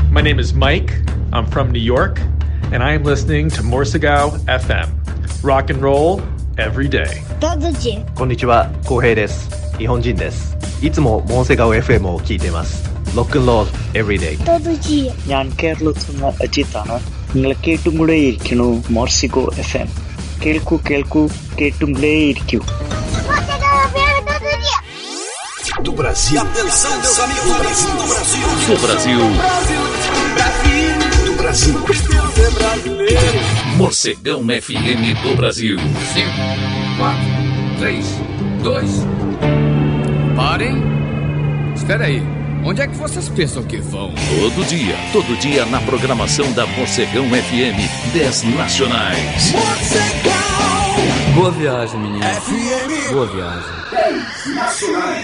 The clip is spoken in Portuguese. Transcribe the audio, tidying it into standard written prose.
My name is Mike. I'm from New York, and I am listening to Morsegal FM. Rock and roll every day. こんにちは、浩平です。日本人です。いつもモンセガオ FM を聞いています。ロックンロール every day. ഞാൻ കേരളത്തിൽ നിന്ന് അജിത്താണ്. നിങ്ങൾ കേട്ടുകൊണ്ടേയിരിക്കുന്നു മോർസിഗോ FM. കേൾക്കൂ കേട്ടുകൊണ്ടേയിരിക്കൂ. Do Brasil. Atenção, meus amigos do Brasil. Do Brasil. Do Brasil. Morcegão FM do Brasil. 5, 4, 3, 2. Parem. Espera aí. Onde é que vocês pensam que vão? Todo dia na programação da Morcegão FM 10 nacionais. Morcegão. Boa viagem, menino. FM. Boa viagem. 10 nacionais.